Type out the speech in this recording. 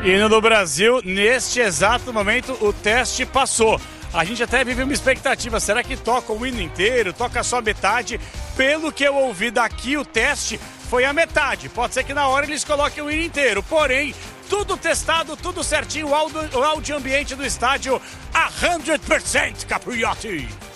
Hino do Brasil, neste exato momento, o teste passou. A gente até vive uma expectativa, será que toca o hino inteiro, toca só metade? Pelo que eu ouvi daqui, o teste foi a metade. Pode ser que na hora eles coloquem o hino inteiro, porém, tudo testado, tudo certinho, o áudio ambiente do estádio, 100% Capriotti.